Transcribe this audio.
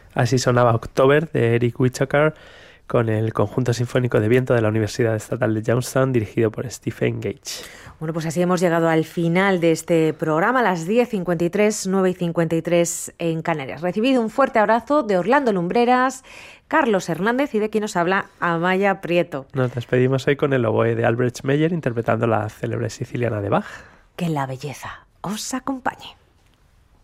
Así sonaba October de Eric Whitacre con el Conjunto Sinfónico de Viento de la Universidad Estatal de Youngstown, dirigido por Stephen Gage. Bueno, pues así hemos llegado al final de este programa, a las 10:53, 9:53 en Canarias. Recibido un fuerte abrazo de Orlando Lumbreras, Carlos Hernández y de quien nos habla, Amaya Prieto. Nos despedimos hoy con el oboe de Albrecht Meyer interpretando la célebre siciliana de Bach. Que la belleza os acompañe.